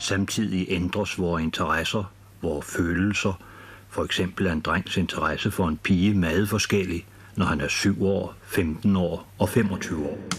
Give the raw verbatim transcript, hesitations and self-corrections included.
Samtidig ændres vores interesser, vores følelser. For eksempel er en drengs interesse for en pige meget forskellig, når han er syv år, femten år og femogtyve år.